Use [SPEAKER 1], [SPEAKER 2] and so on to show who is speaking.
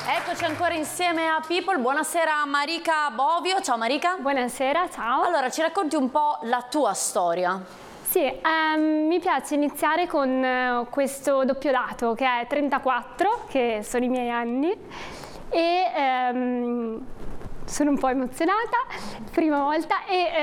[SPEAKER 1] Eccoci ancora insieme a People. Buonasera Marica Bovio. Ciao Marica.
[SPEAKER 2] Buonasera, ciao.
[SPEAKER 1] Allora, ci racconti un po' la tua storia?
[SPEAKER 2] Sì, mi piace iniziare con questo doppio dato che è 34, che sono i miei anni, e sono un po' emozionata, prima volta, e